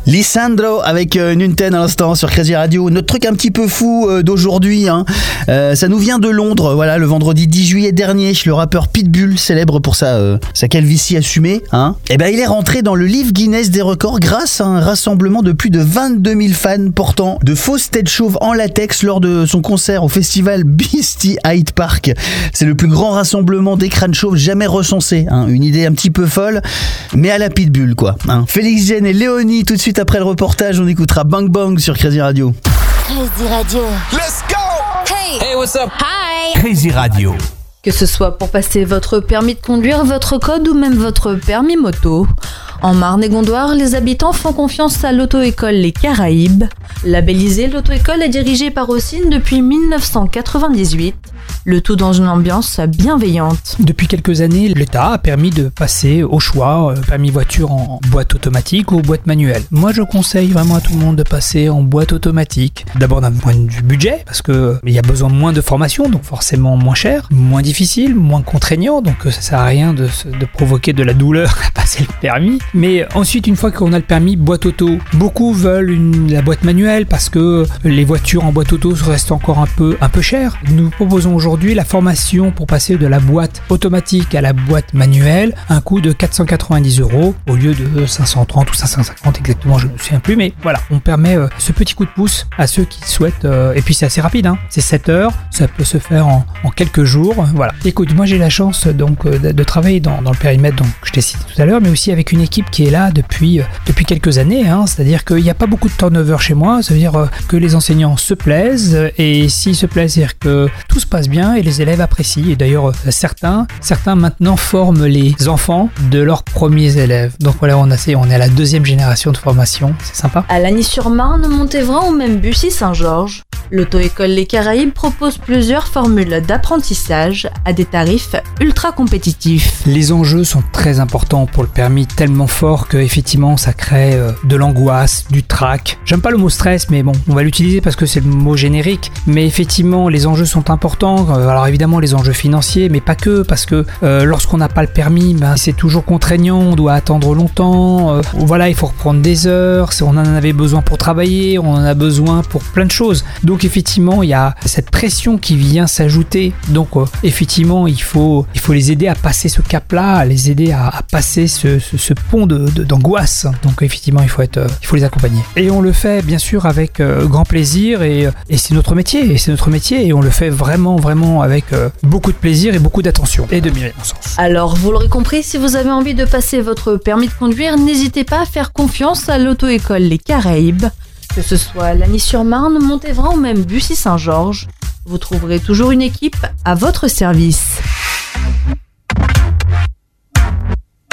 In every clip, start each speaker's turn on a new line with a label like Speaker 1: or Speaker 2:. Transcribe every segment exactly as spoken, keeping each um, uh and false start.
Speaker 1: Lisandro avec euh, Nunten à l'instant sur Crazy Radio. Notre truc un petit peu fou euh, d'aujourd'hui, hein, euh, ça nous vient de Londres. Voilà, le vendredi dix juillet dernier, le rappeur Pitbull, célèbre pour sa, euh, sa calvitie assumée, hein, et ben, il est rentré dans le livre Guinness des records grâce à un rassemblement de plus de vingt-deux mille fans portant de fausses têtes chauves en latex lors de son concert au festival Beastie Hyde Park. C'est le plus grand rassemblement des crânes chauves jamais recensé, hein. Une idée un petit peu folle, mais à la Pitbull, quoi, hein. Félix Jen et Léonie, tout de suite après le reportage, on écoutera Bang Bang sur Crazy Radio.
Speaker 2: Crazy Radio.
Speaker 3: Let's go!
Speaker 2: Hey!
Speaker 3: Hey, what's up?
Speaker 2: Hi!
Speaker 4: Crazy Radio.
Speaker 5: Que ce soit pour passer votre permis de conduire, votre code ou même votre permis moto. En Marne-et-Gondoire, les habitants font confiance à l'auto-école Les Caraïbes. Labellisée, l'auto-école est dirigée par Ossine depuis dix-neuf cent quatre-vingt-dix-huit. Le tout dans une ambiance bienveillante.
Speaker 6: Depuis quelques années, l'État a permis de passer au choix euh, permis voiture en boîte automatique ou boîte manuelle. Moi, je conseille vraiment à tout le monde de passer en boîte automatique. D'abord d'un point de vue budget, parce que il y a besoin de moins de formation, donc forcément moins cher, moins difficile, moins contraignant, donc ça sert à rien de, de provoquer de la douleur à passer le permis. Mais ensuite, une fois qu'on a le permis boîte auto, beaucoup veulent une, la boîte manuelle parce que les voitures en boîte auto restent encore un peu, un peu chères. Nous proposons aujourd'hui la formation pour passer de la boîte automatique à la boîte manuelle, un coût de quatre cent quatre-vingt-dix euros au lieu de cinq cent trente ou cinq cent cinquante exactement, je ne me souviens plus, mais voilà, on permet euh, ce petit coup de pouce à ceux qui souhaitent, euh, et puis c'est assez rapide, hein, c'est sept heures, ça peut se faire en, en quelques jours, voilà. Écoute, moi j'ai la chance donc euh, de, de travailler dans, dans le périmètre donc, que je t'ai cité tout à l'heure, mais aussi avec une équipe qui est là depuis, euh, depuis quelques années, hein, c'est-à-dire qu'il n'y a pas beaucoup de turnover chez moi, ça veut dire euh, que les enseignants se plaisent, et s'ils se plaisent, c'est-à-dire que tout se passe bien et les élèves apprécient. Et d'ailleurs, euh, certains, certains maintenant forment les enfants de leurs premiers élèves. Donc voilà, on, a, on est à la deuxième génération de formation. C'est sympa.
Speaker 5: À Lagny-sur-Marne, Montévran ou même Bussy-Saint-Georges, l'auto-école Les Caraïbes propose plusieurs formules d'apprentissage à des tarifs ultra compétitifs.
Speaker 6: Les enjeux sont très importants pour le permis, tellement forts que effectivement ça crée euh, de l'angoisse, du trac. J'aime pas le mot stress, mais bon, on va l'utiliser parce que c'est le mot générique. Mais effectivement, les enjeux sont importants. Alors évidemment les enjeux financiers, mais pas que, parce que euh, lorsqu'on n'a pas le permis, ben, c'est toujours contraignant, on doit attendre longtemps, euh, voilà, il faut reprendre des heures, on en avait besoin pour travailler, on en a besoin pour plein de choses. Donc effectivement, il y a cette pression qui vient s'ajouter. Donc euh, effectivement, il faut, il faut les aider à passer ce cap-là, à les aider à, à passer ce, ce, ce pont de, de, d'angoisse. Donc effectivement, il faut, être, euh, il faut les accompagner. Et on le fait bien sûr avec euh, grand plaisir, et, et c'est notre métier, et c'est notre métier, et on le fait vraiment, vraiment avec euh, beaucoup de plaisir et beaucoup d'attention et de bienveillance.
Speaker 5: Alors, vous l'aurez compris, si vous avez envie de passer votre permis de conduire, n'hésitez pas à faire confiance à l'auto-école Les Caraïbes. Que ce soit Lagny-sur-Marne, Montévran ou même Bussy-Saint-Georges, vous trouverez toujours une équipe à votre service.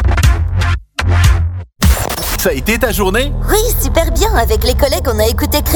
Speaker 4: Ça a été ta journée?
Speaker 2: Oui, super bien. Avec les collègues, on a écouté Crazy